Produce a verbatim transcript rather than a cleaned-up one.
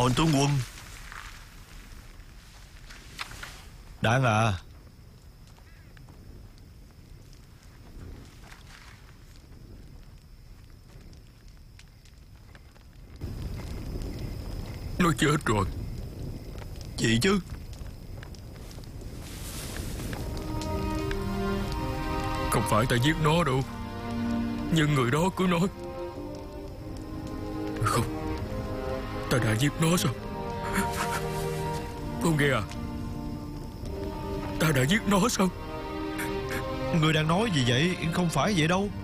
Ôn tướng quân. Đảng à. Nó chết rồi. Gì chứ? Không phải ta giết nó đâu, nhưng người đó cứ nói. Không, ta đã giết nó sao? Không nghe à? Ta đã giết nó sao? Người đang nói gì vậy? Không phải vậy đâu.